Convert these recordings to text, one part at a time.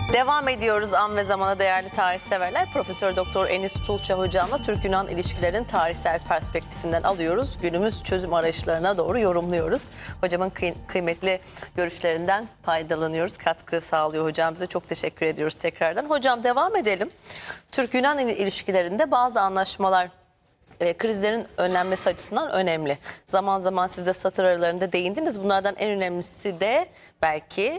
Devam ediyoruz an ve zamana değerli tarihseverler. Profesör Doktor Enis Tulça hocamla Türk-Yunan ilişkilerinin tarihsel perspektifinden alıyoruz. Günümüz çözüm arayışlarına doğru yorumluyoruz. Hocamın kıymetli görüşlerinden faydalanıyoruz. Katkı sağlıyor hocam bize. Çok teşekkür ediyoruz tekrardan. Hocam devam edelim. Türk-Yunan ilişkilerinde bazı anlaşmalar krizlerin önlenmesi açısından önemli. Zaman zaman siz de satır aralarında değindiniz. Bunlardan en önemlisi de belki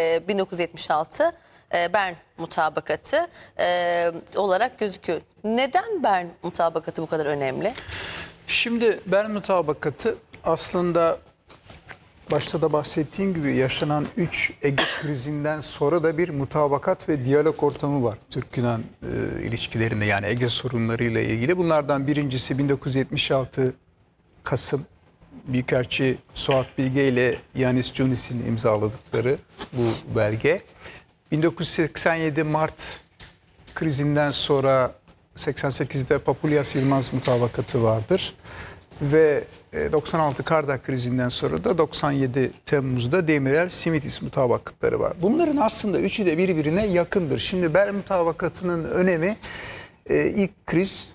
1976 Bern Mutabakatı olarak gözüküyor. Neden Bern Mutabakatı bu kadar önemli? Şimdi Bern Mutabakatı aslında başta da bahsettiğim gibi yaşanan 3 Ege krizinden sonra da bir mutabakat ve diyalog ortamı var Türk-Yunan ilişkilerinde, yani Ege sorunlarıyla ilgili. Bunlardan birincisi 1976 Kasım Büyükelçi Suat Bilge ile Yanis Dionys'in imzaladıkları bu belge. 1987 Mart krizinden sonra 88'de Papulyas-Yılmaz mutabakatı vardır. Ve 96 Kardak krizinden sonra da 97 Temmuz'da Demirel-Simitis mutabakatları var. Bunların aslında üçü de birbirine yakındır. Şimdi Bern mutabakatının önemi, ilk kriz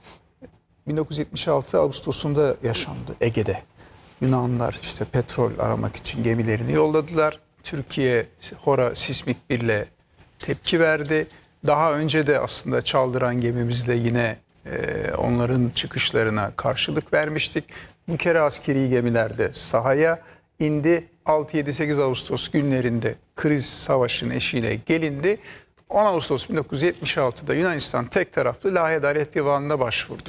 1976 Ağustos'unda yaşandı Ege'de. Yunanlılar işte petrol aramak için gemilerini yolladılar. Türkiye Hora Sismik Bir'le tepki verdi. Daha önce de aslında Çaldıran gemimizle yine onların çıkışlarına karşılık vermiştik. Bu kere askeri gemiler de sahaya indi. 6-7-8 Ağustos günlerinde kriz savaşın eşiğine gelindi. 10 Ağustos 1976'da Yunanistan tek taraflı Lahey Adalet Divanı'na başvurdu.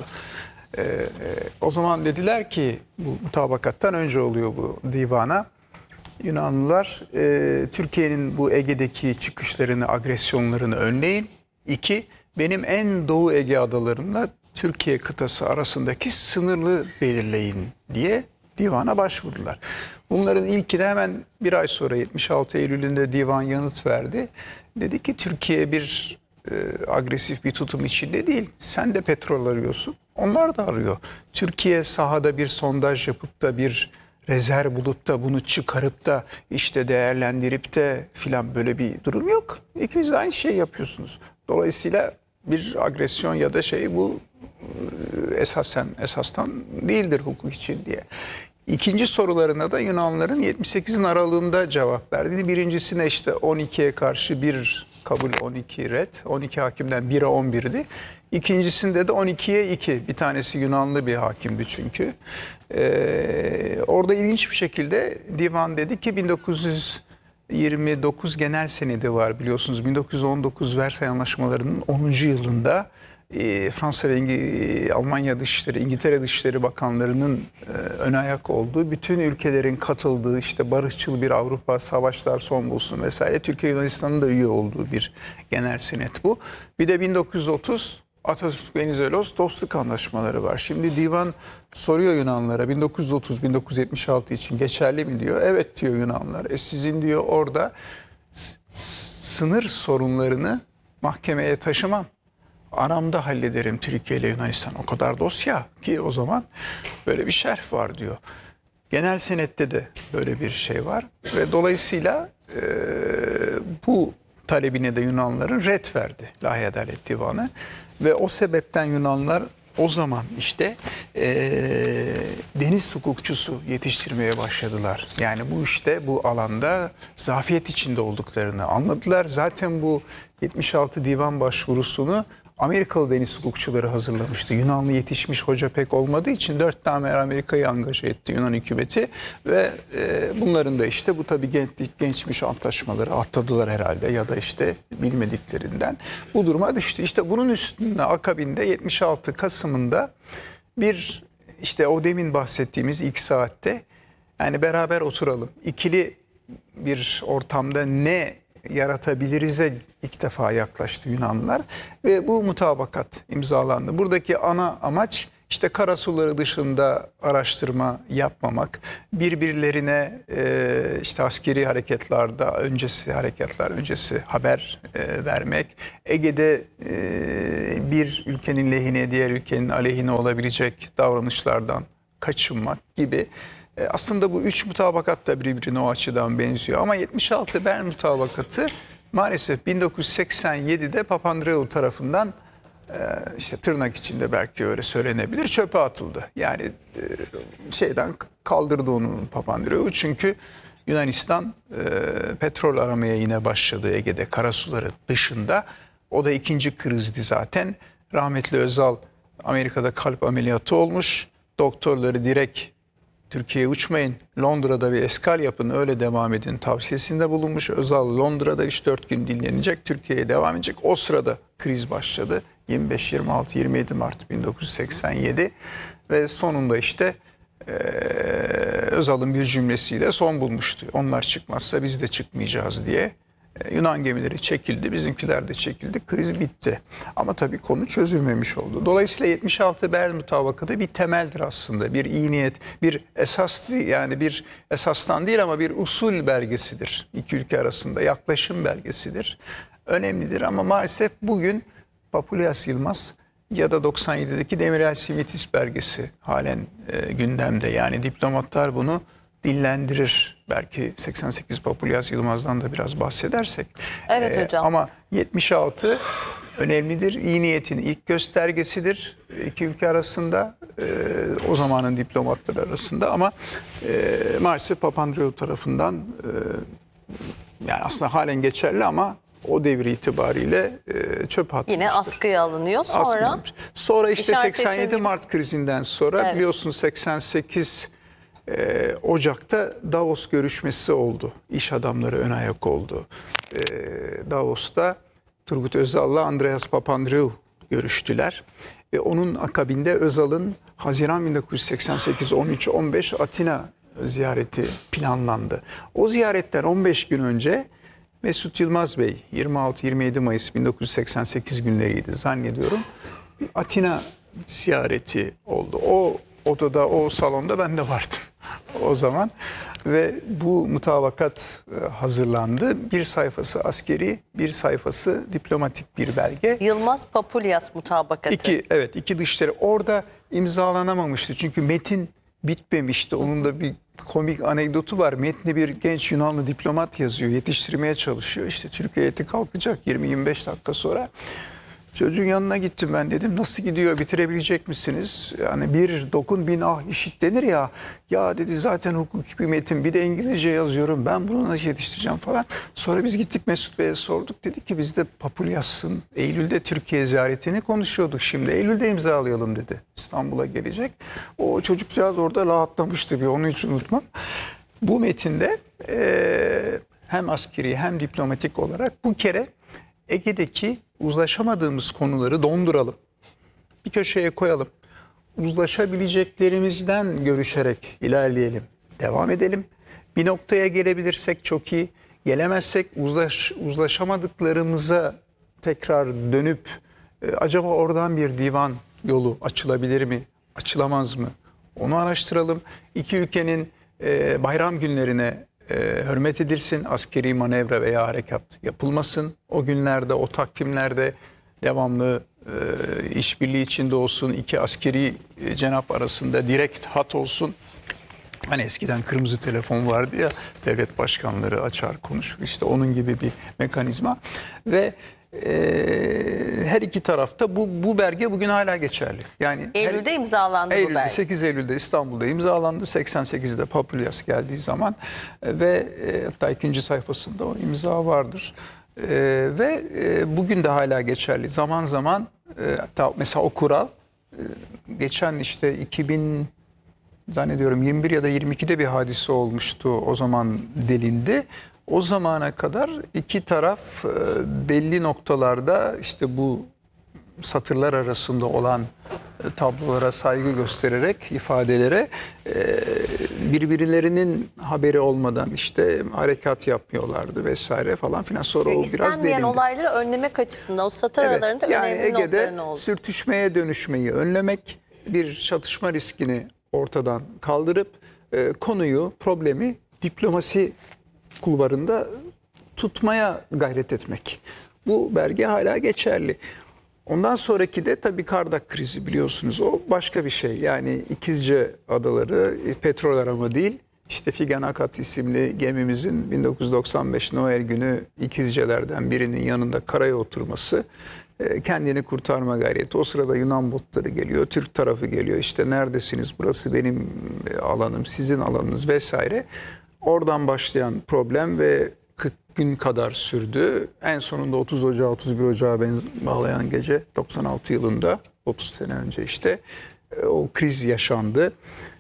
O zaman dediler ki, bu mutabakattan önce oluyor bu divana, Yunanlılar Türkiye'nin bu Ege'deki çıkışlarını, agresyonlarını önleyin. 2, benim en Doğu Ege adalarında Türkiye kıtası arasındaki sınırlı belirleyin diye divana başvurdular. Bunların ilkine hemen bir ay sonra 76 Eylül'ünde divan yanıt verdi. Dedi ki Türkiye bir agresif bir tutum içinde değil. Sen de petrol arıyorsun. Onlar da arıyor. Türkiye sahada bir sondaj yapıp da bir rezerv bulup da bunu çıkarıp da işte değerlendirip de filan, böyle bir durum yok. İkiniz de aynı şeyi yapıyorsunuz. Dolayısıyla bir agresyon ya da bu esastan değildir hukuk için diye. İkinci sorularına da Yunanlıların 78'in aralığında cevap verdiğini, birincisine işte 12'ye karşı bir kabul, 12 red, 12 hakimden 1'e 11'di. İkincisinde de 12'ye 2. Bir tanesi Yunanlı bir hakimdi çünkü. Orada ilginç bir şekilde divan dedi ki 1929 genel senedi var biliyorsunuz. 1919 Versay Anlaşmaları'nın 10. yılında Fransa ve Almanya Dışişleri, İngiltere Dışişleri Bakanlarının ön ayak olduğu, bütün ülkelerin katıldığı, işte barışçıl bir Avrupa, savaşlar son bulsun vesaire, Türkiye Yunanistan'ın da üye olduğu bir genel senet bu. Bir de 1930 Atatürk Venizelos dostluk anlaşmaları var. Şimdi divan soruyor Yunanlara, 1930-1976 için geçerli mi diyor. Evet diyor Yunanlar. Sizin diyor orada sınır sorunlarını mahkemeye taşımam. Aramda hallederim Türkiye ile Yunanistan. O kadar dosya ki o zaman böyle bir şerh var diyor. Genel senette de böyle bir şey var. Ve dolayısıyla bu talebine de Yunanların ret verdi Lahey Adalet Divanı. Ve o sebepten Yunanlar o zaman işte deniz hukukçusu yetiştirmeye başladılar. Yani bu işte bu alanda zafiyet içinde olduklarını anladılar. Zaten bu 76 divan başvurusunu Amerikalı deniz hukukçuları hazırlamıştı. Yunanlı yetişmiş hoca pek olmadığı için 4 tane Amerika'yı angaje etti Yunan hükümeti ve bunların da işte bu tabii gençmiş antlaşmaları atladılar herhalde ya da işte bilmediklerinden bu duruma düştü. İşte bunun üstüne akabinde 76 Kasım'ında bir işte o demin bahsettiğimiz ilk saatte, yani beraber oturalım, ikili bir ortamda ne yaratabiliriz'e ilk defa yaklaştı Yunanlılar ve bu mutabakat imzalandı. Buradaki ana amaç işte karasuları dışında araştırma yapmamak, birbirlerine işte askeri harekatlar öncesi haber vermek, Ege'de bir ülkenin lehine diğer ülkenin aleyhine olabilecek davranışlardan kaçınmak gibi. Aslında bu üç mutabakat da birbirine o açıdan benziyor. Ama 76 Bern mutabakatı maalesef 1987'de Papandreou tarafından işte tırnak içinde belki öyle söylenebilir, çöpe atıldı. Yani şeyden kaldırdı onu Papandreou, çünkü Yunanistan petrol aramaya yine başladı Ege'de, karasuları dışında. O da ikinci krizdi zaten. Rahmetli Özal Amerika'da kalp ameliyatı olmuş. Doktorları direkt Türkiye'ye uçmayın, Londra'da bir eskal yapın, öyle devam edin tavsiyesinde bulunmuş. Özal Londra'da 3-4 gün dinlenecek, Türkiye'ye devam edecek. O sırada kriz başladı. 25, 26, 27 Mart 1987 ve sonunda işte Özal'ın bir cümlesiyle son bulmuştu. Onlar çıkmazsa biz de çıkmayacağız diye. Yunan gemileri çekildi, bizimkiler de çekildi, kriz bitti. Ama tabii konu çözülmemiş oldu. Dolayısıyla 76 Bern Mutabakatı bir temeldir aslında, bir iyi niyet, bir esas, yani bir esastan değil ama bir usul belgesidir. İki ülke arasında yaklaşım belgesidir. Önemlidir ama maalesef bugün Papulias Yılmaz ya da 97'deki Demirel Simitis belgesi halen gündemde. Yani diplomatlar bunu dillendirir. Belki 88 Papulias Yılmaz'dan da biraz bahsedersek. Evet hocam. Ama 76 önemlidir. İyi niyetin ilk göstergesidir iki ülke arasında, o zamanın diplomatları arasında, ama maalesef Papandreou tarafından yani aslında halen geçerli ama o devir itibariyle çöp atılmıştır. Yine askıya alınıyor. Sonra Sonra işte işaret 87 ettiğiniz Mart krizinden sonra, Evet. biliyorsunuz 88 Ocak'ta Davos görüşmesi oldu. İş adamları ön ayak oldu. Davos'ta Turgut Özal'la Andreas Papandreou görüştüler. Ve onun akabinde Özal'ın Haziran 1988 13-15 Atina ziyareti planlandı. O ziyaretten 15 gün önce Mesut Yılmaz Bey, 26-27 Mayıs 1988 günleriydi zannediyorum, Atina ziyareti oldu. O odada, o salonda ben de vardım o zaman ve bu mutabakat hazırlandı. Bir sayfası askeri, bir sayfası diplomatik bir belge. Yılmaz Papulias Mutabakatı. İki dışişleri orada imzalanamamıştı. Çünkü metin bitmemişti. Onun da bir komik anekdotu var. Metni bir genç Yunanlı diplomat yazıyor, yetiştirmeye çalışıyor. İşte Türk heyeti kalkacak 20-25 dakika sonra. Çocuğun yanına gittim ben, dedim nasıl gidiyor, bitirebilecek misiniz? Yani bir dokun bin ah işit denir ya. Ya dedi, zaten hukuki bir metin, bir de İngilizce yazıyorum, ben bunu nasıl yetiştireceğim falan. Sonra biz gittik Mesut Bey'e sorduk, dedik ki biz de Papulias'ın Eylül'de Türkiye ziyaretini konuşuyorduk, şimdi Eylül'de imzalayalım dedi. İstanbul'a gelecek. O çocukcağız orada rahatlamıştı, bir onu hiç unutmam. Bu metinde hem askeri hem diplomatik olarak bu kere Ege'deki uzlaşamadığımız konuları donduralım, bir köşeye koyalım, uzlaşabileceklerimizden görüşerek ilerleyelim, devam edelim. Bir noktaya gelebilirsek çok iyi, gelemezsek uzlaşamadıklarımıza tekrar dönüp acaba oradan bir divan yolu açılabilir mi, açılamaz mı, onu araştıralım. İki ülkenin bayram günlerine hürmet edilsin, askeri manevra veya harekat yapılmasın. O günlerde, o takvimlerde devamlı işbirliği içinde olsun. İki askeri cenap arasında direkt hat olsun. Hani eskiden kırmızı telefon vardı ya, devlet başkanları açar konuşur, işte onun gibi bir mekanizma. Ve her iki tarafta bu belge bugün hala geçerli. Yani Eylül'de imzalandı bu belge. 8 Eylül'de İstanbul'da imzalandı. 88'de Papulias geldiği zaman ve hatta ikinci sayfasında o imza vardır. Ve bugün de hala geçerli. Zaman zaman hatta mesela o kural geçen işte 2000 zannediyorum 21 ya da 22'de bir hadise olmuştu. O zaman delindi. O zamana kadar iki taraf belli noktalarda işte bu satırlar arasında olan tablolara saygı göstererek, ifadelere birbirlerinin haberi olmadan işte harekat yapmıyorlardı vesaire falan filan. Sonra o biraz İstenmeyen delindi. olayları önlemek açısından o satır aralarında yani önemli Ege'de notların oldu. sürtüşmeye dönüşmeyi önlemek, bir çatışma riskini ortadan kaldırıp konuyu, problemi diplomasi kulvarında tutmaya gayret etmek. Bu belge hala geçerli. Ondan sonraki de tabii Kardak krizi, biliyorsunuz, o başka bir şey. Yani İkizce Adaları petrol arama değil, İşte Figen Akat isimli gemimizin 1995 Noel günü İkizceler'den birinin yanında karaya oturması, kendini kurtarma gayreti. O sırada Yunan botları geliyor, Türk tarafı geliyor. İşte neredesiniz, burası benim alanım, sizin alanınız vesaire. Oradan başlayan problem ve 40 gün kadar sürdü. En sonunda 30 Ocağı 31 Ocağı bağlayan gece 96 yılında, 30 sene önce işte o kriz yaşandı.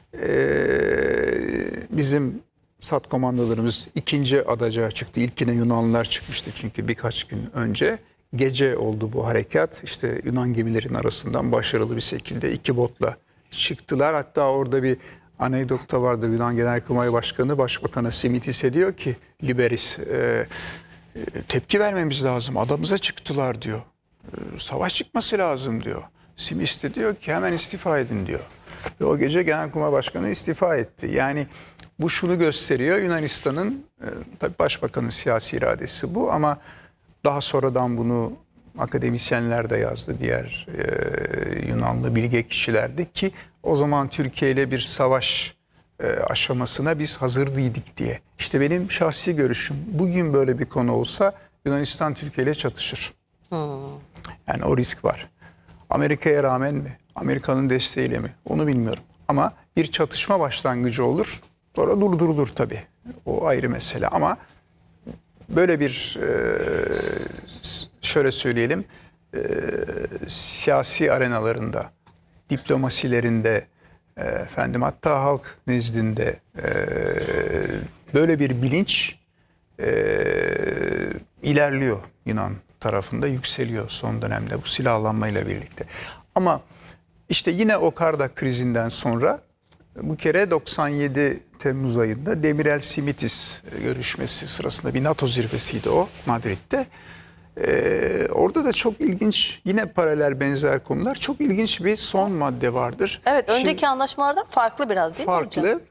Bizim SAT komandolarımız ikinci adacığa çıktı. İlkine Yunanlılar çıkmıştı çünkü birkaç gün önce. Gece oldu bu harekat. İşte Yunan gemilerin arasından başarılı bir şekilde 2 botla çıktılar. Hatta orada bir anekdotta vardır. Yunan Genelkurmay Başkanı Başbakan'a Simitis'e diyor ki Liberis tepki vermemiz lazım. Adamıza çıktılar diyor. Savaş çıkması lazım diyor. Simis de diyor ki hemen istifa edin diyor. Ve o gece Genelkurmay Başkanı istifa etti. Yani bu şunu gösteriyor. Yunanistan'ın tabii başbakanın siyasi iradesi bu ama daha sonradan bunu akademisyenler de yazdı. Diğer Yunanlı bilge kişilerdi ki o zaman Türkiye ile bir savaş aşamasına biz hazır değildik diye. İşte benim şahsi görüşüm bugün böyle bir konu olsa Yunanistan Türkiye ile çatışır. Yani o risk var. Amerika'ya rağmen mi? Amerika'nın desteğiyle mi? Onu bilmiyorum. Ama bir çatışma başlangıcı olur. Sonra durdurulur tabii. O ayrı mesele ama böyle bir şöyle söyleyelim siyasi arenalarında, diplomasilerinde efendim hatta halk nezdinde böyle bir bilinç ilerliyor Yunan tarafında, yükseliyor son dönemde bu silahlanmayla birlikte. Ama işte yine o Kardak krizinden sonra bu kere 97 Temmuz ayında Demirel Simitis görüşmesi sırasında bir NATO zirvesiydi o Madrid'de. Orada da çok ilginç yine paralel benzer konular çok ilginç bir son madde vardır. Evet önceki anlaşmalardan farklı biraz değil mi hocam? Farklı.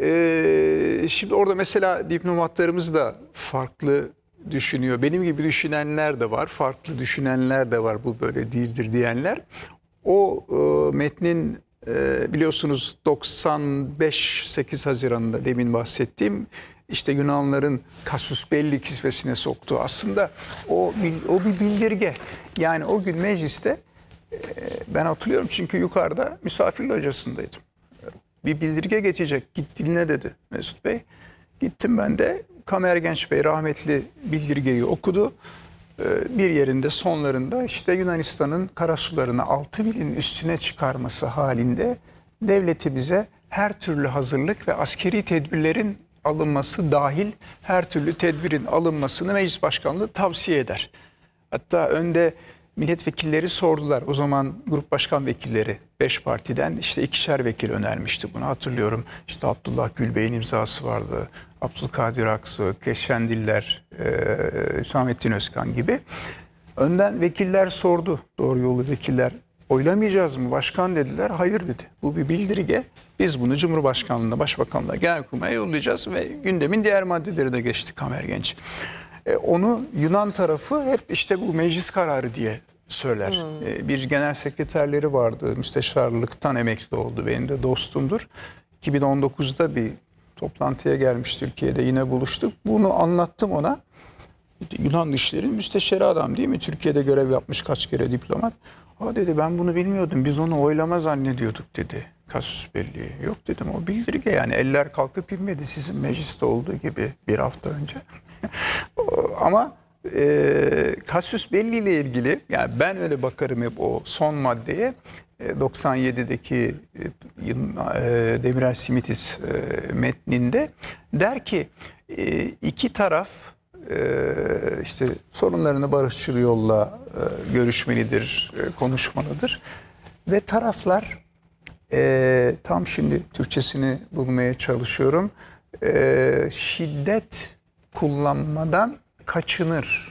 Şimdi orada mesela diplomatlarımız da farklı düşünüyor. Benim gibi düşünenler de var. Farklı düşünenler de var. Bu böyle değildir diyenler. O metnin biliyorsunuz 8 Haziran'da demin bahsettiğim işte Yunanların Casus Belli kisvesine soktuğu aslında o bir bildirge. Yani o gün mecliste ben hatırlıyorum çünkü yukarıda misafir locasındaydım. Bir bildirge geçecek. Git dinle dedi Mesut Bey. Gittim ben de Kamer Genç Bey rahmetli bildirgeyi okudu. Bir yerinde sonlarında işte Yunanistan'ın karasularını 6 milin üstüne çıkarması halinde devletimize her türlü hazırlık ve askeri tedbirlerin alınması dahil her türlü tedbirin alınmasını Meclis Başkanlığı tavsiye eder. Hatta önde milletvekilleri sordular. O zaman grup başkan vekilleri 5 partiden işte 2'şer vekil önermişti bunu hatırlıyorum. İşte Abdullah Gül Bey'in imzası vardı. Abdülkadir Aksu, Keşendiller, Hüsamettin Özkan gibi. Önden vekiller sordu. Doğru yolu vekiller oylamayacağız mı başkan dediler. Hayır dedi. Bu bir bildirge. Biz bunu Cumhurbaşkanlığına, Başbakanlığa, Genelkurmay'a yollayacağız ve gündemin diğer maddeleri de geçti Kamer Genç. Onu Yunan tarafı hep işte bu meclis kararı diye söyler. Bir genel sekreterleri vardı. Müsteşarlıktan emekli oldu. Benim de dostumdur. 2019'da bir toplantıya gelmiş Türkiye'de yine buluştuk. Bunu anlattım ona. Yunan Dışişleri Müsteşarı adam değil mi? Türkiye'de görev yapmış kaç kere diplomat. Ha dedi ben bunu bilmiyordum. Biz onu oylama zannediyorduk dedi. Casus Belli. Yok dedim o bildirge yani eller kalkıp inmedi sizin mecliste olduğu gibi bir hafta önce. Ama Casus Belli ile ilgili yani ben öyle bakarım hep o son maddeye 97'deki Demirel Simitis metninde der ki iki taraf işte sorunlarını barışçıl yolla görüşmelidir, konuşmalıdır ve taraflar tam şimdi Türkçesini bulmaya çalışıyorum şiddet kullanmadan kaçınır.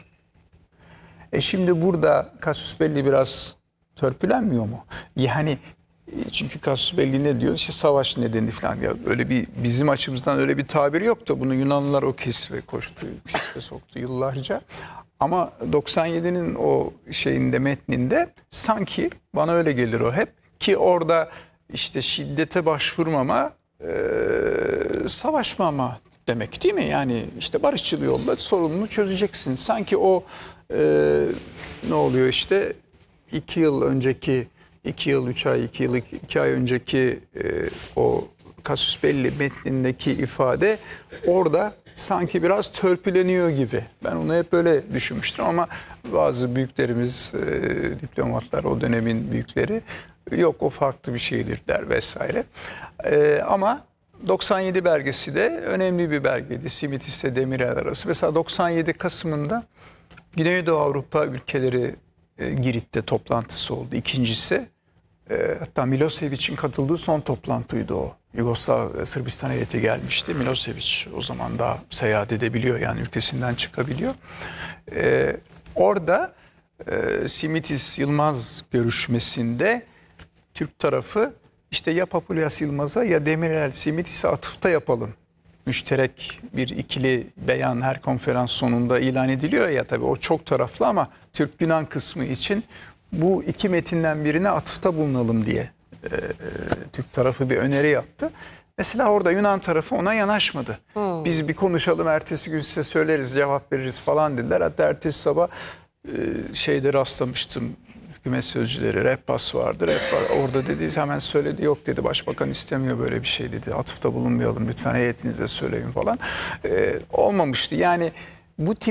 Şimdi burada Casus Belli biraz törpülenmiyor mu? Yani çünkü Casus Belli ne diyor? İşte savaş nedeni falan. Ya öyle bir bizim açımızdan öyle bir tabir yok da bunu Yunanlılar o kisve koştu, kisve soktu yıllarca. Ama 97'nin o şeyinde metninde sanki bana öyle gelir o hep ki orada işte şiddete başvurmama savaşmama demek değil mi? Yani işte barışçıl yolla sorununu çözeceksin. Sanki o ne oluyor işte 2 yıl önceki 2 yıl 3 ay 2 ay önceki o Casus Belli metnindeki ifade orada sanki biraz törpüleniyor gibi. Ben onu hep böyle düşünmüştüm ama bazı büyüklerimiz, diplomatlar, o dönemin büyükleri yok o farklı bir şeydir der vesaire. Ama 97 belgesi de önemli bir belgeydi. Simitis ile Demirel arası. Mesela 97 Kasım'ında Güneydoğu Avrupa ülkeleri Girit'te toplantısı oldu. İkincisi hatta Milosevic'in katıldığı son toplantıydı o. Yugoslav Sırbistan heyeti gelmişti. Milosevic o zaman daha seyahat edebiliyor yani ülkesinden çıkabiliyor. Orada Simitis Yılmaz görüşmesinde Türk tarafı işte ya Papulyas Yılmaz'a ya Demirel Simitis'e atıfta yapalım. Müşterek bir ikili beyan her konferans sonunda ilan ediliyor ya tabii o çok taraflı ama Türk-Yunan kısmı için bu iki metinden birine atıfta bulunalım diye Türk tarafı bir öneri yaptı. Mesela orada Yunan tarafı ona yanaşmadı. Biz bir konuşalım ertesi gün size söyleriz cevap veririz falan dediler. Hatta ertesi sabah şeyde rastlamıştım. Hükümet sözcüleri Reppas vardı. Reppas orada dedi hemen söyledi yok dedi başbakan istemiyor böyle bir şey dedi. Atıfta bulunmayalım lütfen heyetinize söyleyin falan. Olmamıştı yani bu tip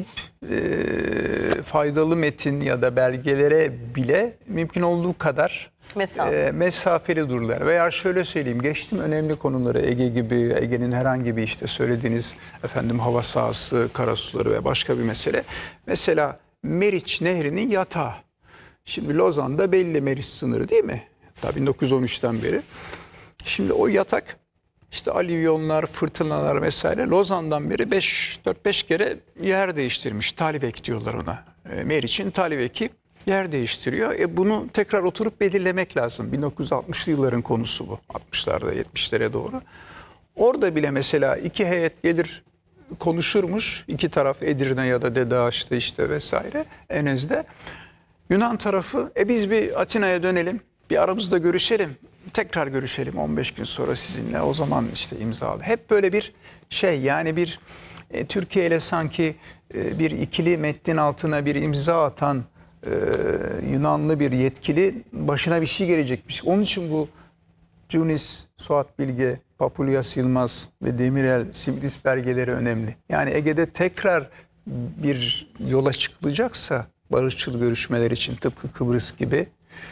faydalı metin ya da belgelere bile mümkün olduğu kadar mesafeli dururlar. Veya şöyle söyleyeyim geçtim önemli konuları Ege gibi Ege'nin herhangi bir işte söylediğiniz efendim hava sahası, karasuları ve başka bir mesele. Mesela Meriç Nehri'nin yatağı. Şimdi Lozan'da belli Meriç sınırı değil mi? Tabii 1913'ten beri. Şimdi o yatak işte alüvyonlar, fırtınalar vesaire Lozan'dan beri 4-5 kere yer değiştirmiş. Talivek diyorlar ona. Meriç'in Talivek'i yer değiştiriyor. Bunu tekrar oturup belirlemek lazım. 1960'lı yılların konusu bu. 60'larda 70'lere doğru. Orada bile mesela iki heyet gelir konuşurmuş. İki taraf Edirne ya da Dede Ağaç'ta işte vesaire Enez'de. Yunan tarafı biz bir Atina'ya dönelim, bir aramızda görüşelim, tekrar görüşelim 15 gün sonra sizinle o zaman işte imzalı. Hep böyle bir şey yani bir Türkiye ile sanki bir ikili metnin altına bir imza atan Yunanlı bir yetkili başına bir şey gelecekmiş. Onun için bu Cunis, Suat Bilge, Papulyas Yılmaz ve Demirel Simitis belgeleri önemli. Yani Ege'de tekrar bir yola çıkılacaksa barışçıl görüşmeler için tıpkı Kıbrıs gibi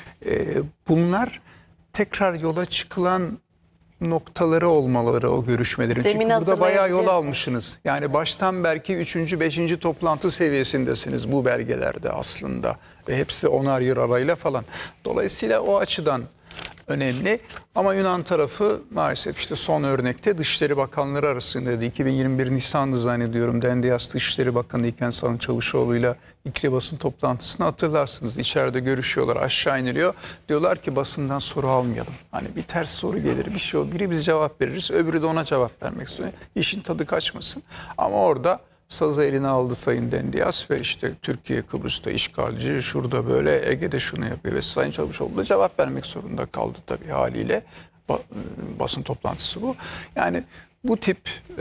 bunlar tekrar yola çıkılan noktaları olmaları o görüşmelerin. Zemin çünkü burada bayağı yol hazırlayabilir. almışsınız. Yani baştan belki 3. 5. toplantı seviyesindesiniz bu belgelerde aslında. Ve hepsi 10'ar yıl arayla falan. Dolayısıyla o açıdan önemli. Ama Yunan tarafı maalesef işte son örnekte Dışişleri Bakanları arasındaydı. 2021 Nisan'da zannediyorum Dendias Dışişleri Bakanı İlken Salın Çavuşoğlu'yla ikili basın toplantısını hatırlarsınız. İçeride görüşüyorlar, aşağı iniliyor. Diyorlar ki basından soru almayalım. Hani bir ters soru gelir, bir şey olur. Biri biz cevap veririz, öbürü de ona cevap vermek istiyor. İşin tadı kaçmasın. Ama orada sazı eline aldı Sayın Dendias ve işte Türkiye Kıbrıs'ta işgalci, şurada böyle Ege'de şunu yapıyor ve Sayın Çavuşoğlu da cevap vermek zorunda kaldı tabii haliyle. Basın toplantısı bu. Yani bu tip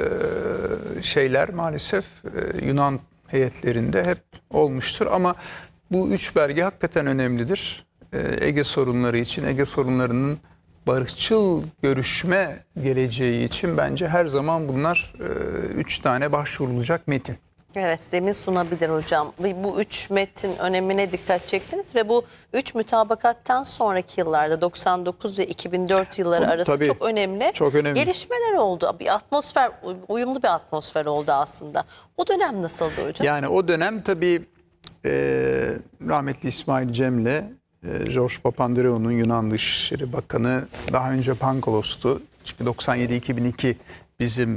şeyler maalesef Yunan heyetlerinde hep olmuştur ama bu üç belge hakikaten önemlidir. Ege sorunları için, Ege sorunlarının barışçıl görüşme geleceği için bence her zaman bunlar 3 tane başvurulacak metin. Evet, zemin sunabilir hocam. Ve bu üç metin önemine dikkat çektiniz ve bu üç mütabakattan sonraki yıllarda 99 ve 2004 yılları arası Tabii, çok önemli, çok önemli gelişmeler oldu. Bir atmosfer, uyumlu bir atmosfer oldu aslında. O dönem nasıldı hocam? Yani o dönem tabii rahmetli İsmail Cem'le George Papandreou'nun Yunan Dışişleri Bakanı daha önce Pangolos'tu. Çünkü 97-2002 bizim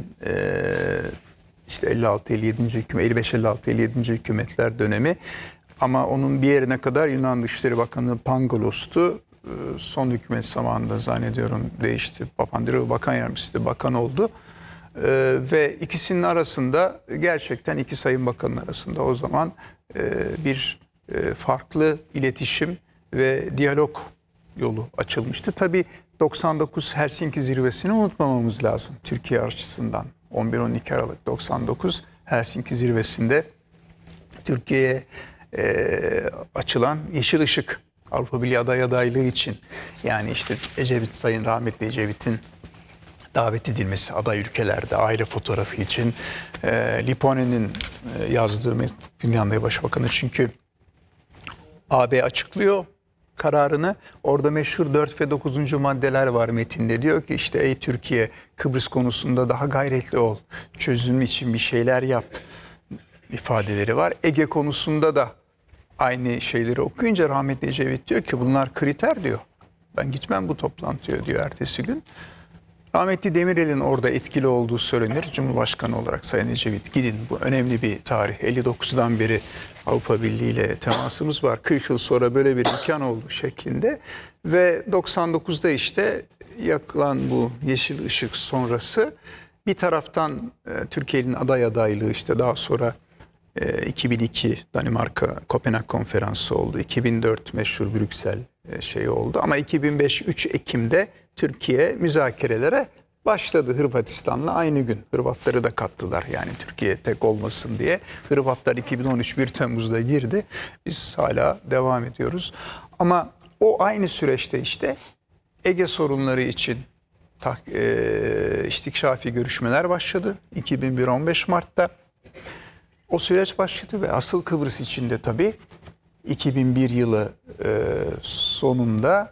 işte 56-57. hükümet, 55-56-57. hükümetler dönemi. Ama onun bir yerine kadar Yunan Dışişleri Bakanı Pangolos'tu. Son hükümet zamanında zannediyorum değişti. Papandreou bakan yardımcısı bakan oldu. Ve ikisinin arasında gerçekten iki sayın bakanın arasında o zaman bir farklı iletişim ve diyalog yolu açılmıştı. Tabii 99 Helsinki zirvesini unutmamamız lazım Türkiye açısından. 11-12 Aralık 99 Helsinki zirvesinde Türkiye'ye açılan yeşil ışık Avrupa Birliği adaylığı için, yani işte Sayın rahmetli Ecevit'in davet edilmesi aday ülkelerde aile fotoğrafı için, Lipone'nin yazdığı Dünyanın Bey Başbakanı, çünkü AB açıklıyor kararını. Orada meşhur 4 ve 9. maddeler var metinde. Diyor ki işte ey Türkiye, Kıbrıs konusunda daha gayretli ol. Çözüm için bir şeyler yap ifadeleri var. Ege konusunda da aynı şeyleri okuyunca rahmetli Ecevit diyor ki bunlar kriter diyor. Ben gitmem bu toplantıya diyor ertesi gün. Rahmetli Demirel'in orada etkili olduğu söylenir. Cumhurbaşkanı olarak Sayın Ecevit gidin, bu önemli bir tarih. 59'dan beri Avrupa Birliği ile temasımız var. 40 yıl sonra böyle bir imkan oldu şeklinde. Ve 99'da işte yakılan bu yeşil ışık sonrası bir taraftan Türkiye'nin adaylığı, işte daha sonra 2002 Danimarka Kopenhag Konferansı oldu. 2004 meşhur Brüksel şeyi oldu. Ama 2005 3 Ekim'de Türkiye müzakerelere başladı Hırvatistan'la aynı gün. Hırvatları da kattılar, yani Türkiye tek olmasın diye. Hırvatlar 2013 1 Temmuz'da girdi. Biz hala devam ediyoruz. Ama o aynı süreçte işte Ege sorunları için istikşafi görüşmeler başladı. 2001 15 Mart'ta. O süreç başladı ve asıl Kıbrıs için de tabii 2001 yılı sonunda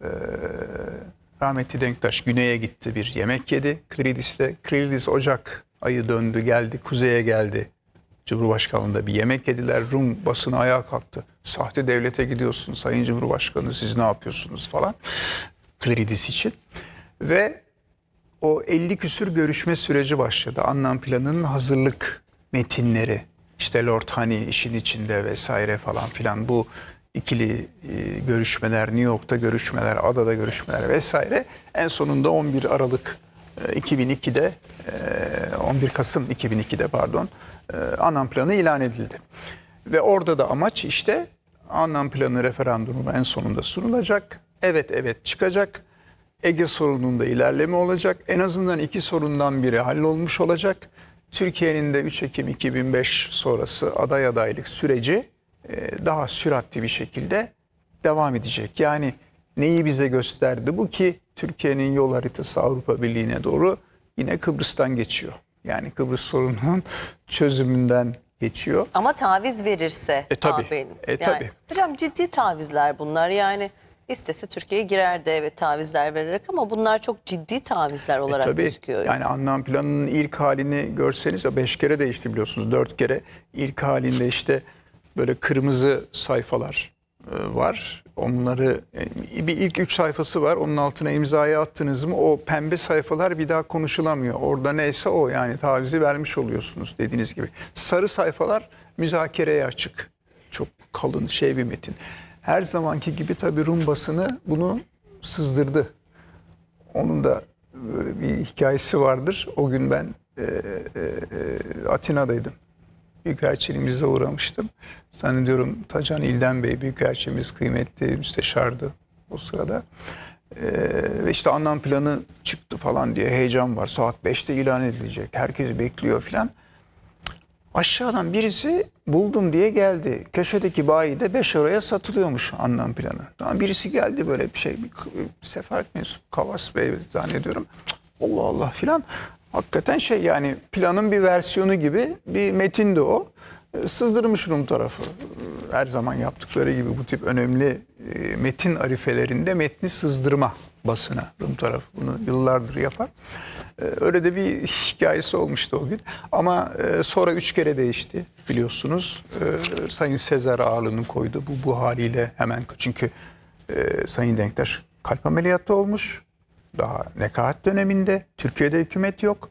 rahmetli Denktaş güneye gitti, bir yemek yedi Krilidis'le. Krilidis Ocak ayı döndü geldi, kuzeye geldi. Cumhurbaşkanlığında bir yemek yediler. Rum basını ayağa kalktı. Sahte devlete gidiyorsun Sayın Cumhurbaşkanı, siz ne yapıyorsunuz falan. Krilidis için. Ve o 50 küsür görüşme süreci başladı. Anlam planının hazırlık metinleri, işte Lord Honey işin içinde vesaire falan filan, bu ikili görüşmeler, New York'ta görüşmeler, adada görüşmeler vesaire. En sonunda 11 Aralık 2002'de 11 Kasım 2002'de pardon, Anlam planı ilan edildi. Ve orada da amaç işte Anlam planı referandumu en sonunda sunulacak. Evet çıkacak. Ege sorununda ilerleme olacak. En azından iki sorundan biri hallolmuş olacak. Türkiye'nin de 3 Ekim 2005 sonrası adaylık süreci daha süratli bir şekilde devam edecek. Yani neyi bize gösterdi bu ki Türkiye'nin yol haritası Avrupa Birliği'ne doğru yine Kıbrıs'tan geçiyor. Yani Kıbrıs sorununun çözümünden geçiyor. Ama taviz verirse tabii. yani, Tabii. Hocam ciddi tavizler bunlar, yani istese Türkiye'ye girerdi evet tavizler vererek, ama bunlar çok ciddi tavizler olarak Tabii. gözüküyor. Yani Anlam planının ilk halini görseniz 5 kere değişti biliyorsunuz, 4 kere. İlk halinde işte böyle kırmızı sayfalar var. Onları bir ilk 3 sayfası var. Onun altına imzayı attınız mı o pembe sayfalar bir daha konuşulamıyor. Orada neyse o, yani tavizi vermiş oluyorsunuz dediğiniz gibi. Sarı sayfalar müzakereye açık. Çok kalın bir metin. Her zamanki gibi tabii Rum basını bunu sızdırdı. Onun da böyle bir hikayesi vardır. O gün ben Atina'daydım. Büyükelçiliğimize uğramıştım. Zannediyorum Tacan İlden Bey Büyükelçimiz, kıymetli müsteşardı o sırada. Ve işte Anlam planı çıktı falan diye heyecan var. Saat 5'te ilan edilecek. Herkes bekliyor falan. Aşağıdan birisi buldum diye geldi. Köşedeki bayide 5 euroya satılıyormuş Anlam planı. Daha birisi geldi, böyle bir şey, bir sefaret mensubu Kavas Bey zannediyorum. Allah Allah filan. Hakikaten yani planın bir versiyonu gibi bir metindi o. Sızdırmış Rum tarafı. Her zaman yaptıkları gibi bu tip önemli metin arifelerinde metni sızdırma basına. Rum tarafı bunu yıllardır yapar. Öyle de bir hikayesi olmuştu o gün. Ama sonra 3 kere değişti biliyorsunuz. Sayın Sezer ağırlığını koydu bu haliyle hemen. Çünkü Sayın Denktaş kalp ameliyatı olmuş. Daha nekaat döneminde. Türkiye'de hükümet yok.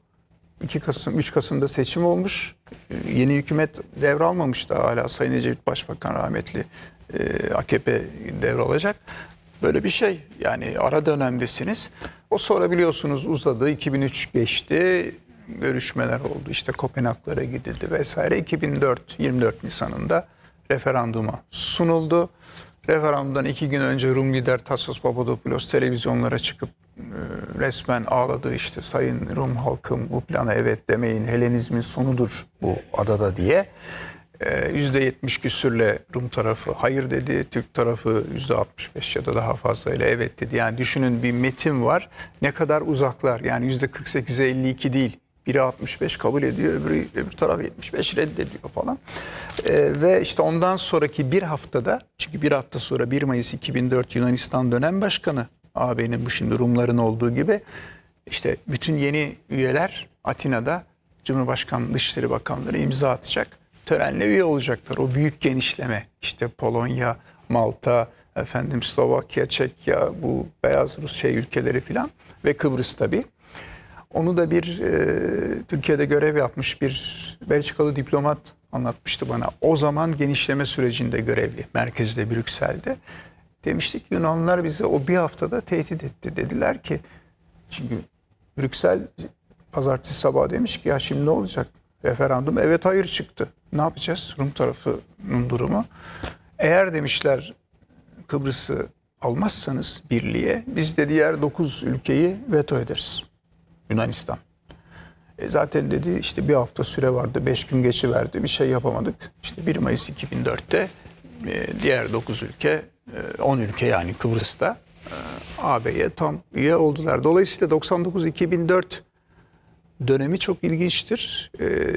3 Kasım'da seçim olmuş. Yeni hükümet devralmamış da hala. Sayın Ecevit Başbakan rahmetli, AKP devralacak. Böyle bir şey. Yani ara dönemdesiniz. O sonra biliyorsunuz uzadı. 2003 geçti. Görüşmeler oldu. İşte Kopenhag'lara gidildi vesaire. 2004 24 Nisan'ında referanduma sunuldu. Referandumdan 2 gün önce Rum lider Tassos Papadopoulos televizyonlara çıkıp resmen ağladı, işte sayın Rum halkım bu plana evet demeyin, Helenizmin sonudur bu adada diye. %70 küsürle Rum tarafı hayır dedi, Türk tarafı %65 ya da daha fazlayla evet dedi. Yani düşünün, bir metin var, ne kadar uzaklar, yani %48'e 52 değil. Biri 65 kabul ediyor, öbür taraf 75 reddediyor falan. Ve işte ondan sonraki bir haftada, çünkü bir hafta sonra 1 Mayıs 2004 Yunanistan dönem başkanı, AB'nin bu şimdi Rumların olduğu gibi, işte bütün yeni üyeler Atina'da Cumhurbaşkanı Dışişleri Bakanları imza atacak. Törenle üye olacaklar. O büyük genişleme, işte Polonya, Malta, Slovakya, Çekya, bu beyaz Rus ülkeleri filan ve Kıbrıs tabii. Onu da bir Türkiye'de görev yapmış bir Belçikalı diplomat anlatmıştı bana. O zaman genişleme sürecinde görevli, merkezde, Brüksel'de. Demiştik Yunanlılar bize o bir haftada tehdit etti. Dediler ki, çünkü Brüksel pazartesi sabahı demiş ki ya şimdi ne olacak? Referandum evet hayır çıktı. Ne yapacağız? Rum tarafının durumu. Eğer demişler Kıbrıs'ı almazsanız birliğe, biz de diğer 9 ülkeyi veto ederiz. Yunanistan. Zaten dedi işte bir hafta süre vardı, 5 gün geçiverdi, bir şey yapamadık. İşte 1 Mayıs 2004'te diğer 9 ülke, 10 ülke yani Kıbrıs'ta AB'ye tam üye oldular. Dolayısıyla 99-2004 dönemi çok ilginçtir.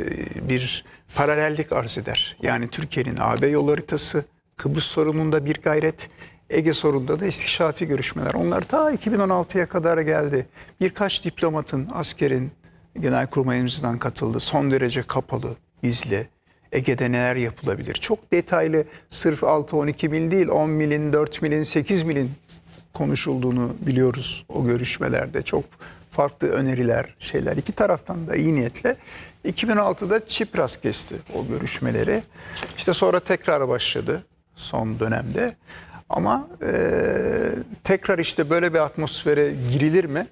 Bir paralellik arz eder. Yani Türkiye'nin AB yol haritası, Kıbrıs sorununda bir gayret, Ege sorununda da istikşafi görüşmeler. Onlar ta 2016'ya kadar geldi. Birkaç diplomatın, askerin Genelkurmay'ımızdan katıldı. Son derece kapalı, gizli. Ege'de neler yapılabilir? Çok detaylı, sırf 6-12 mil değil, 10 milin, 4 milin, 8 milin konuşulduğunu biliyoruz o görüşmelerde. Çok farklı öneriler, şeyler. İki taraftan da iyi niyetle. 2006'da Çipras kesti o görüşmeleri. İşte sonra tekrar başladı son dönemde. Ama tekrar işte böyle bir atmosfere girilir mi?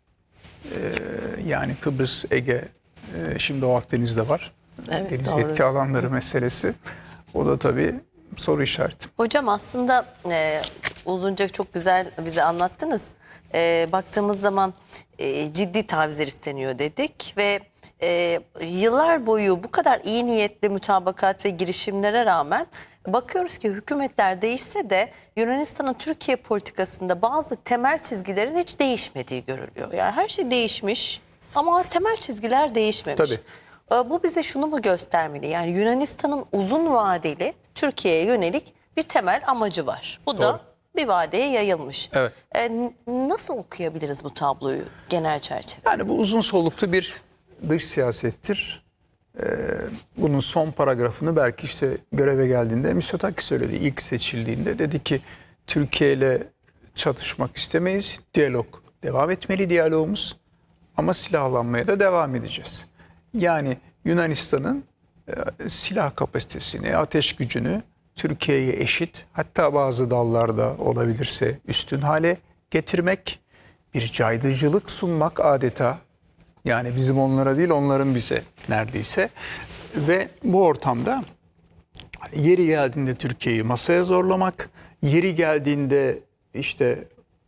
Yani Kıbrıs, Ege, şimdi o Akdeniz'de var. Evet, Deniz doğru. yetki alanları meselesi. O da tabii soru işareti. Hocam aslında uzunca çok güzel bize anlattınız. Baktığımız zaman ciddi tavizler isteniyor dedik ve yıllar boyu bu kadar iyi niyetli mutabakat ve girişimlere rağmen bakıyoruz ki hükümetler değişse de Yunanistan'ın Türkiye politikasında bazı temel çizgilerin hiç değişmediği görülüyor. Yani her şey değişmiş ama temel çizgiler değişmemiş. Tabii. Bu bize şunu mu göstermeli? Yani Yunanistan'ın uzun vadeli Türkiye'ye yönelik bir temel amacı var. Bu Doğru. da bir vadeye yayılmış. Evet. Nasıl okuyabiliriz bu tabloyu genel çerçeve? Yani bu uzun soluklu bir dış siyasettir. Bunun son paragrafını belki işte göreve geldiğinde Mitsotakis söyledi. İlk seçildiğinde dedi ki Türkiye ile çatışmak istemeyiz. Diyalog devam etmeli, diyalogumuz, ama silahlanmaya da devam edeceğiz. Yani Yunanistan'ın silah kapasitesini, ateş gücünü Türkiye'ye eşit, hatta bazı dallarda olabilirse üstün hale getirmek, bir caydırıcılık sunmak adeta. Yani bizim onlara değil, onların bize neredeyse. Ve bu ortamda yeri geldiğinde Türkiye'yi masaya zorlamak, yeri geldiğinde işte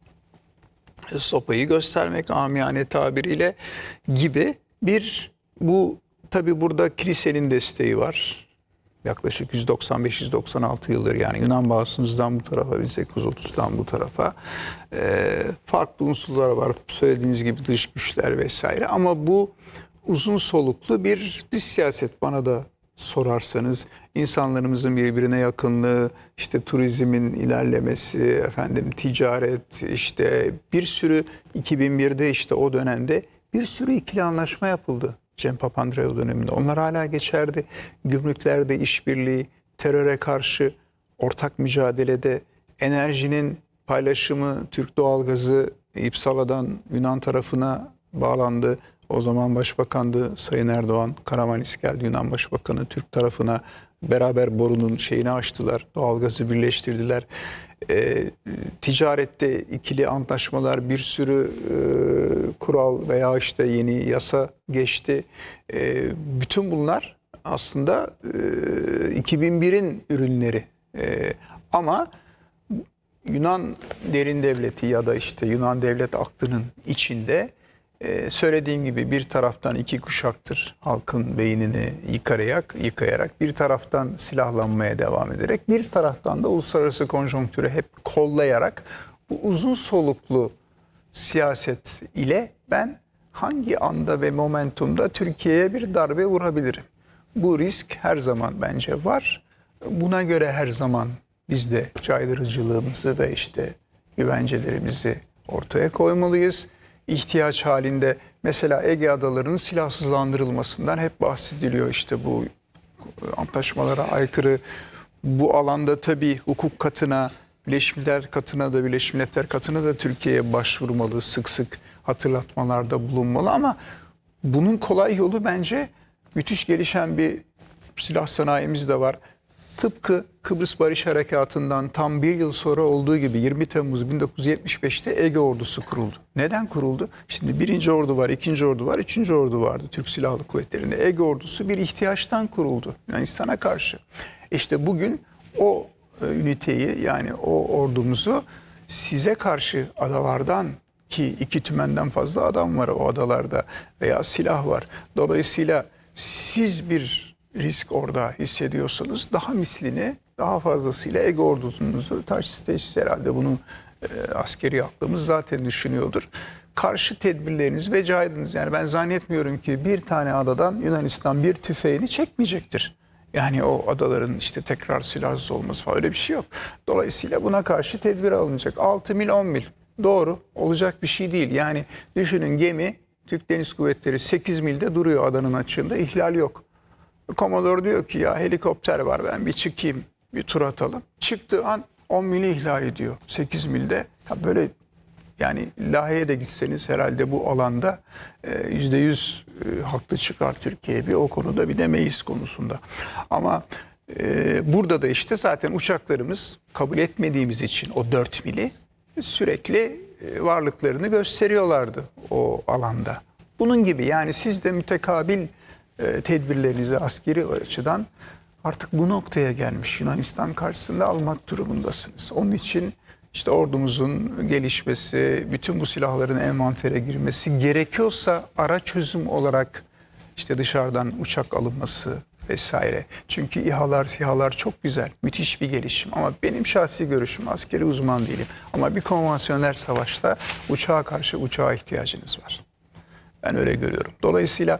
sopayı göstermek amiyane tabiriyle gibi bir, bu tabii burada kilisenin desteği var. Yaklaşık 195-196 yıldır, yani Yunan bağımsızlığından bu tarafa, 1830'dan bu tarafa farklı unsurlar var. Söylediğiniz gibi dış güçler vesaire, ama bu uzun soluklu bir dış siyaset bana da sorarsanız. İnsanlarımızın birbirine yakınlığı, işte turizmin ilerlemesi, ticaret, işte bir sürü 2001'de işte o dönemde bir sürü ikili anlaşma yapıldı. Cem Papandreou döneminde. Onlar hala geçerdi. Gümrüklerde işbirliği, teröre karşı ortak mücadelede, enerjinin paylaşımı, Türk doğalgazı İpsala'dan Yunan tarafına bağlandı. O zaman Başbakandı Sayın Erdoğan. Karamanis geldi, Yunan Başbakanı, Türk tarafına beraber borunun şeyini açtılar. Doğalgazı birleştirdiler. Ticarette ikili antlaşmalar, bir sürü kural veya işte yeni yasa geçti. Bütün bunlar aslında 2001'in ürünleri. Ama Yunan derin devleti ya da işte Yunan devlet aklının içinde söylediğim gibi bir taraftan 2 kuşaktır halkın beynini yıkayarak bir taraftan silahlanmaya devam ederek bir taraftan da uluslararası konjonktürü hep kollayarak bu uzun soluklu siyaset ile ben hangi anda ve momentumda Türkiye'ye bir darbe vurabilirim? Bu risk her zaman bence var. Buna göre her zaman biz de caydırıcılığımızı ve işte güvencelerimizi ortaya koymalıyız. İhtiyaç halinde mesela Ege Adaları'nın silahsızlandırılmasından hep bahsediliyor. İşte bu antlaşmalara aykırı, bu alanda tabii hukuk katına, Birleşmiş Milletler katına da Türkiye'ye başvurmalı, sık sık hatırlatmalarda bulunmalı ama bunun kolay yolu bence müthiş gelişen bir silah sanayimiz de var. Tıpkı Kıbrıs Barış Harekatı'ndan tam bir yıl sonra olduğu gibi 20 Temmuz 1975'te Ege Ordusu kuruldu. Neden kuruldu? Şimdi 1. Ordu var, 2. Ordu var, 3. Ordu vardı Türk Silahlı Kuvvetleri'nde. Ege Ordusu bir ihtiyaçtan kuruldu Yunanistan'a karşı. İşte bugün o üniteyi yani o ordumuzu size karşı adalardan ki 2 tümenden fazla adam var o adalarda veya silah var. Dolayısıyla siz bir risk orada hissediyorsanız daha mislini daha fazlasıyla Ege ordusunuzu teşhis herhalde bunu askeri aklımız zaten düşünüyordur. Karşı tedbirleriniz ve caydınız. Yani ben zannetmiyorum ki bir tane adadan Yunanistan bir tüfeğini çekmeyecektir. Yani o adaların işte tekrar silahsız olması falan öyle bir şey yok. Dolayısıyla buna karşı tedbir alınacak. 6 mil 10 mil doğru olacak bir şey değil. Yani düşünün gemi Türk Deniz Kuvvetleri 8 milde duruyor adanın açığında ihlal yok. Komodor diyor ki ya helikopter var ben bir çıkayım bir tur atalım. Çıktığı an 10 mili ihlal ediyor 8 milde. Ya böyle yani Lahey'e de gitseniz herhalde bu alanda %100 haklı çıkar Türkiye bir o konuda bir de meclis konusunda. Ama burada da işte zaten uçaklarımız kabul etmediğimiz için o 4 mili sürekli varlıklarını gösteriyorlardı o alanda. Bunun gibi yani siz de mütekabil tedbirlerinizi askeri açıdan artık bu noktaya gelmiş Yunanistan karşısında almak durumundasınız. Onun için işte ordumuzun gelişmesi, bütün bu silahların envantere girmesi gerekiyorsa ara çözüm olarak işte dışarıdan uçak alınması vesaire. Çünkü İHA'lar çok güzel, müthiş bir gelişim. Ama benim şahsi görüşüm, askeri uzman değilim. Ama bir konvansiyonel savaşta uçağa karşı uçağa ihtiyacınız var. Ben öyle görüyorum. Dolayısıyla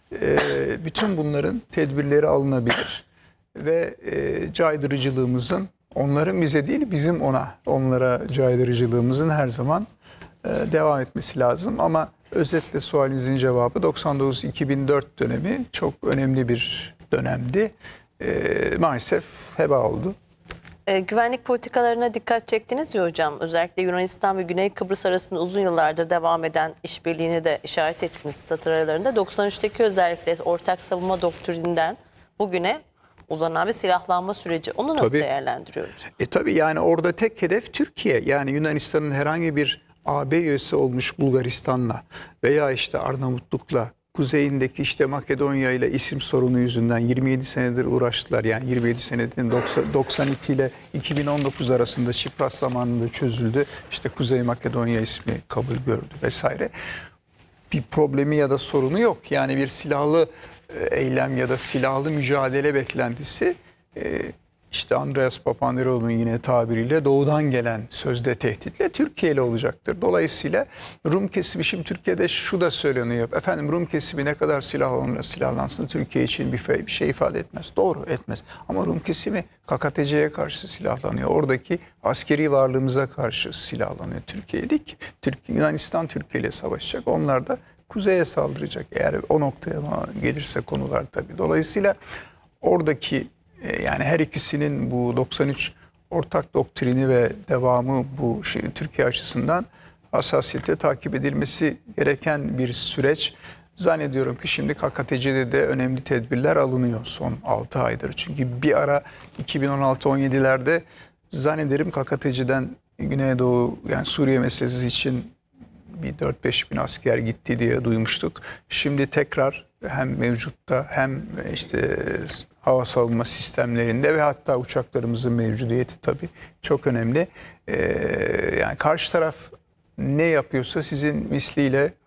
bütün bunların tedbirleri alınabilir ve caydırıcılığımızın onların bize değil bizim onlara caydırıcılığımızın her zaman devam etmesi lazım. Ama özetle sualinizin cevabı 99-2004 dönemi çok önemli bir dönemdi. Maalesef heba oldu. Güvenlik politikalarına dikkat çektiniz ya hocam. Özellikle Yunanistan ve Güney Kıbrıs arasında uzun yıllardır devam eden işbirliğini de işaret ettiniz satır aralarında. 93'teki özellikle ortak savunma doktrininden bugüne uzanan bir silahlanma süreci. Onu nasıl değerlendiriyoruz? Tabii yani orada tek hedef Türkiye. Yani Yunanistan'ın herhangi bir AB üyesi olmuş Bulgaristan'la veya işte Arnavutluk'la kuzeyindeki işte Makedonya ile isim sorunu yüzünden 27 senedir uğraştılar. Yani 27 senedir 92 ile 2019 arasında Çipras zamanında çözüldü. İşte Kuzey Makedonya ismi kabul gördü vesaire. Bir problemi ya da sorunu yok. Yani bir silahlı eylem ya da silahlı mücadele beklentisi işte Andreas Papandreou'nun yine tabiriyle doğudan gelen sözde tehditle Türkiye ile olacaktır. Dolayısıyla Rum kesimi şimdi Türkiye'de şu da söyleniyor. Efendim Rum kesimi ne kadar silahlansın Türkiye için bir şey ifade etmez. Doğru etmez. Ama Rum kesimi KKTC'ye karşı silahlanıyor. Oradaki askeri varlığımıza karşı silahlanıyor Türkiye'lik. Yunanistan Türkiye ile savaşacak. Onlar da kuzeye saldıracak. Eğer o noktaya gelirse konular tabii. Dolayısıyla oradaki yani her ikisinin bu 93 ortak doktrini ve devamı bu Türkiye açısından hassasiyetle takip edilmesi gereken bir süreç. Zannediyorum ki şimdi KKTC'de de önemli tedbirler alınıyor son 6 aydır. Çünkü bir ara 2016-17'lerde zannederim KKTC'den Güneydoğu yani Suriye meselesi için bir 4-5 bin asker gitti diye duymuştuk. Şimdi tekrar hem mevcutta hem işte hava savunma sistemlerinde ve hatta uçaklarımızın mevcudiyeti tabii çok önemli. Yani karşı taraf ne yapıyorsa sizin misliyle